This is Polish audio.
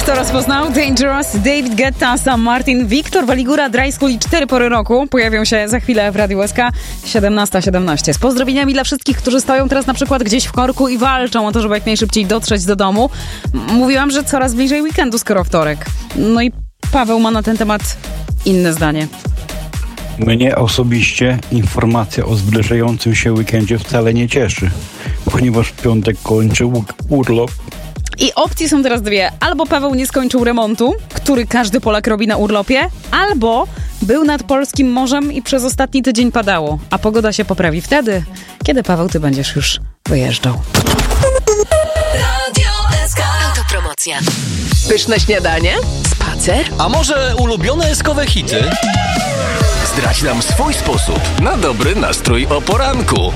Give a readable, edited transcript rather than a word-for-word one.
Kto rozpoznał? Dangerous, David Guetta, Sam Martin, Wiktor Waligura, Dry School i 4 pory roku pojawią się za chwilę w Radiu SK 17:17. Z pozdrowieniami dla wszystkich, którzy stoją teraz na przykład gdzieś w korku i walczą o to, żeby jak najszybciej dotrzeć do domu. Mówiłam, że coraz bliżej weekendu, skoro wtorek. No i Paweł ma na ten temat inne zdanie. Mnie osobiście informacja o zbliżającym się weekendzie wcale nie cieszy, ponieważ w piątek kończę urlop. I opcje są teraz dwie. Albo Paweł nie skończył remontu, który każdy Polak robi na urlopie, albo był nad polskim morzem i przez ostatni tydzień padało, a pogoda się poprawi wtedy, kiedy Paweł, ty będziesz już wyjeżdżał. Radio SK. Autopromocja. Pyszne śniadanie? Spacer? A może ulubione eskowe hity? Zdradź nam swój sposób na dobry nastrój o poranku.